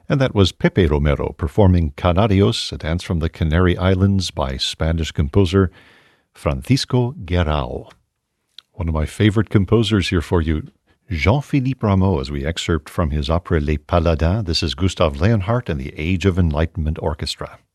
And that was Pepe Romero performing Canarios, a dance from the Canary Islands by Spanish composer Francisco Guerrao. One of my favorite composers here for you, Jean-Philippe Rameau, as we excerpt from his opera Les Paladins. This is Gustav Leonhardt and the Age of Enlightenment Orchestra.